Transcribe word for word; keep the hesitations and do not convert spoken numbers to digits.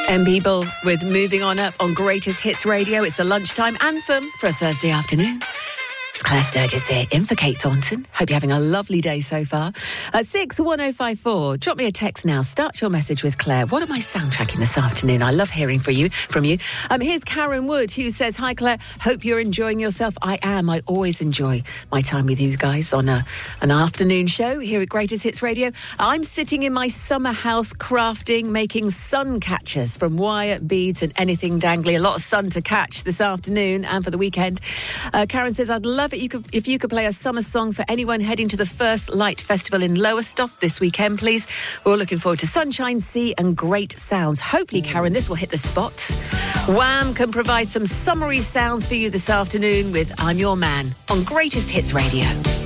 M People with Moving On Up on Greatest Hits Radio. It's a lunchtime anthem for a Thursday afternoon. It's Claire Sturgis here, in for Kate Thornton. Hope you're having a lovely day so far. At six one oh five four, drop me a text now. Start your message with Claire. What am I soundtracking this afternoon? I love hearing from you. From you. Um, here's Karen Wood, who says, "Hi Claire, hope you're enjoying yourself." I am. I always enjoy my time with you guys on a, an afternoon show here at Greatest Hits Radio. I'm sitting in my summer house crafting, making sun catchers from wire, beads and anything dangly. A lot of sun to catch this afternoon and for the weekend. Uh, Karen says, "I'd love it you could, if you could play a summer song for anyone heading to the First Light Festival in Lowestoft this weekend, please. We're all looking forward to sunshine, sea and great sounds." Hopefully, Karen, this will hit the spot. Wham can provide some summery sounds for you this afternoon with I'm Your Man on Greatest Hits Radio.